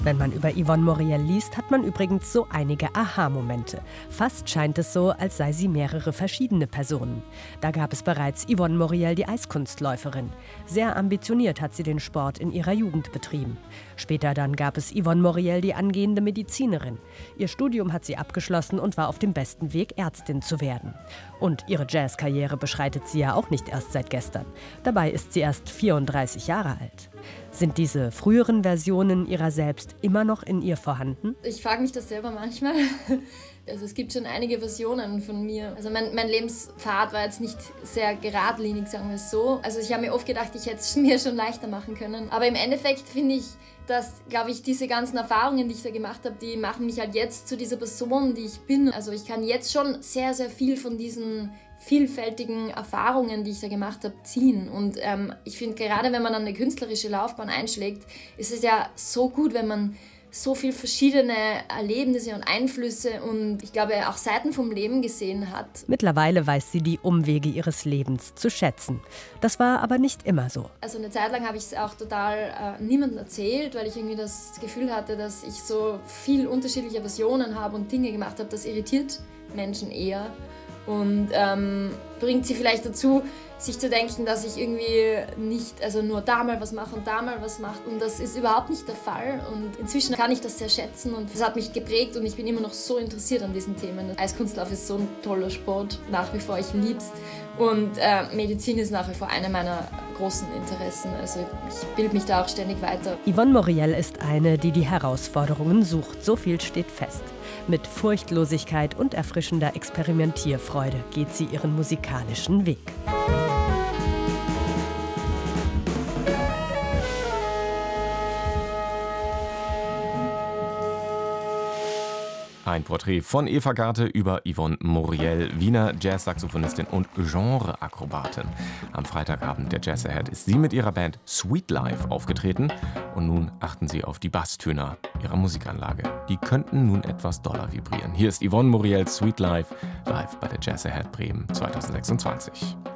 Wenn man über Yvonne Moriel liest, hat man übrigens so einige Aha-Momente. Fast scheint es so, als sei sie mehrere verschiedene Personen. Da gab es bereits Yvonne Moriel, die Eiskunstläuferin. Sehr ambitioniert hat sie den Sport in ihrer Jugend betrieben. Später dann gab es Yvonne Moriel, die angehende Medizinerin. Ihr Studium hat sie abgeschlossen und war auf dem besten Weg, Ärztin zu werden. Und ihre Jazzkarriere beschreitet sie ja auch nicht erst seit gestern. Dabei ist sie erst 34 Jahre alt. Sind diese früheren Versionen ihrer selbst immer noch in ihr vorhanden? Ich frage mich das selber manchmal. Also es gibt schon einige Versionen von mir. Also mein Lebenspfad war jetzt nicht sehr geradlinig, sagen wir es so. Also ich habe mir oft gedacht, ich hätte es mir schon leichter machen können. Aber im Endeffekt finde ich, dass, glaube ich, diese ganzen Erfahrungen, die ich da gemacht habe, die machen mich halt jetzt zu dieser Person, die ich bin. Also ich kann jetzt schon sehr, sehr viel von diesen vielfältigen Erfahrungen, die ich da gemacht habe, ziehen. Und ich finde, gerade wenn man dann eine künstlerische Laufbahn einschlägt, ist es ja so gut, wenn man so viele verschiedene Erlebnisse und Einflüsse und ich glaube auch Seiten vom Leben gesehen hat. Mittlerweile weiß sie die Umwege ihres Lebens zu schätzen. Das war aber nicht immer so. Also eine Zeit lang habe ich es auch total niemandem erzählt, weil ich irgendwie das Gefühl hatte, dass ich so viel unterschiedliche Versionen habe und Dinge gemacht habe. Das irritiert Menschen eher und bringt sie vielleicht dazu, sich zu denken, dass ich irgendwie nicht, also nur da mal was mache und da mal was mache. Und das ist überhaupt nicht der Fall. Und inzwischen kann ich das sehr schätzen und das hat mich geprägt und ich bin immer noch so interessiert an diesen Themen. Eiskunstlauf ist so ein toller Sport, nach wie vor, ich lieb's. Und Medizin ist nach wie vor eine meiner großen Interessen. Also ich bilde mich da auch ständig weiter. Yvonne Moriel ist eine, die die Herausforderungen sucht. So viel steht fest. Mit Furchtlosigkeit und erfrischender Experimentierfreude geht sie ihren musikalischen Weg. Ein Porträt von Eva Garte über Yvonne Moriel, Wiener Jazz-Saxophonistin und Genre-Akrobatin. Am Freitagabend der Jazz Ahead ist sie mit ihrer Band Sweet Life aufgetreten. Und nun achten Sie auf die Basstöner ihrer Musikanlage. Die könnten nun etwas doller vibrieren. Hier ist Yvonne Moriel Sweet Life live bei der Jazz Ahead Bremen 2026.